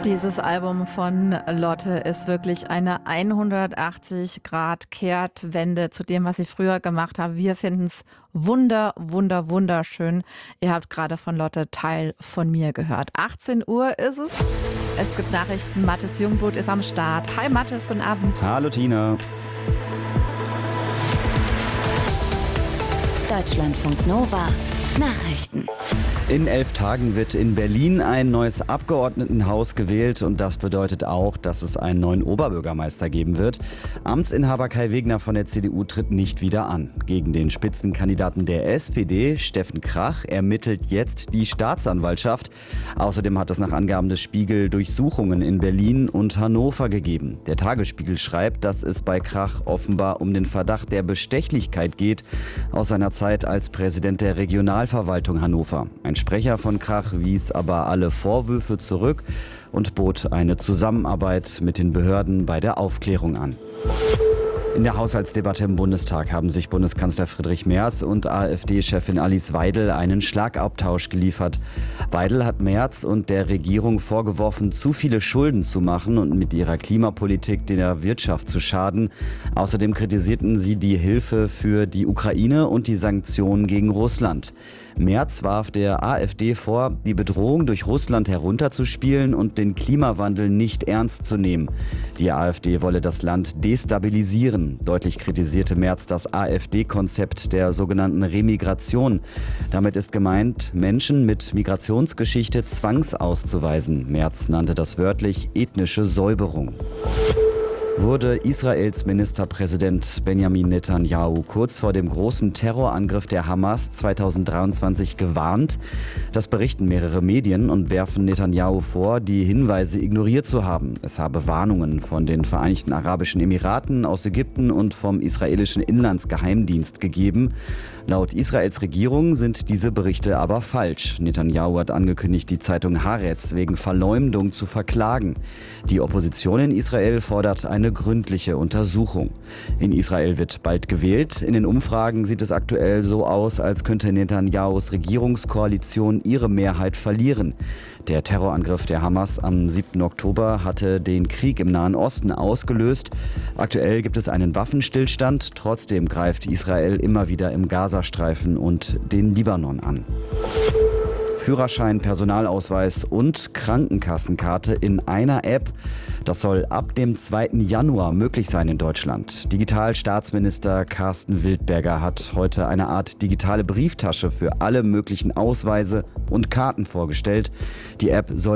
Dieses Album von Lotte ist wirklich eine 180-Grad-Kehrtwende zu dem, was sie früher gemacht haben. Wir finden es wunderschön. Ihr habt gerade von Lotte Teil von mir gehört. 18 Uhr ist es. Es gibt Nachrichten. Mathis Jungblut ist am Start. Hi Mathis, guten Abend. Hallo Tina. Deutschlandfunk Nova Nachrichten. In 11 Tagen wird in Berlin ein neues Abgeordnetenhaus gewählt und das bedeutet auch, dass es einen neuen Oberbürgermeister geben wird. Amtsinhaber Kai Wegner von der CDU tritt nicht wieder an. Gegen den Spitzenkandidaten der SPD, Steffen Krach, ermittelt jetzt die Staatsanwaltschaft. Außerdem hat es nach Angaben des Spiegel Durchsuchungen in Berlin und Hannover gegeben. Der Tagesspiegel schreibt, dass es bei Krach offenbar um den Verdacht der Bestechlichkeit geht aus seiner Zeit als Präsident der Regionalverwaltung Hannover. Ein Sprecher von Krach wies aber alle Vorwürfe zurück und bot eine Zusammenarbeit mit den Behörden bei der Aufklärung an. In der Haushaltsdebatte im Bundestag haben sich Bundeskanzler Friedrich Merz und AfD-Chefin Alice Weidel einen Schlagabtausch geliefert. Weidel hat Merz und der Regierung vorgeworfen, zu viele Schulden zu machen und mit ihrer Klimapolitik der Wirtschaft zu schaden. Außerdem kritisierten sie die Hilfe für die Ukraine und die Sanktionen gegen Russland. Merz warf der AfD vor, die Bedrohung durch Russland herunterzuspielen und den Klimawandel nicht ernst zu nehmen. Die AfD wolle das Land destabilisieren. Deutlich kritisierte Merz das AfD-Konzept der sogenannten Remigration. Damit ist gemeint, Menschen mit Migrationsgeschichte zwangsauszuweisen. Merz nannte das wörtlich ethnische Säuberung. Wurde Israels Ministerpräsident Benjamin Netanyahu kurz vor dem großen Terrorangriff der Hamas 2023 gewarnt? Das berichten mehrere Medien und werfen Netanyahu vor, die Hinweise ignoriert zu haben. Es habe Warnungen von den Vereinigten Arabischen Emiraten, aus Ägypten und vom israelischen Inlandsgeheimdienst gegeben. Laut Israels Regierung sind diese Berichte aber falsch. Netanyahu hat angekündigt, die Zeitung Haaretz wegen Verleumdung zu verklagen. Die Opposition in Israel fordert eine gründliche Untersuchung. In Israel wird bald gewählt. In den Umfragen sieht es aktuell so aus, als könnte Netanyahus Regierungskoalition ihre Mehrheit verlieren. Der Terrorangriff der Hamas am 7. Oktober hatte den Krieg im Nahen Osten ausgelöst. Aktuell gibt es einen Waffenstillstand. Trotzdem greift Israel immer wieder im Gazastreifen und den Libanon an. Führerschein, Personalausweis und Krankenkassenkarte in einer App. Das soll ab dem 2. Januar möglich sein in Deutschland. Digitalstaatsminister Carsten Wildberger hat heute eine Art digitale Brieftasche für alle möglichen Ausweise und Karten vorgestellt. Die App soll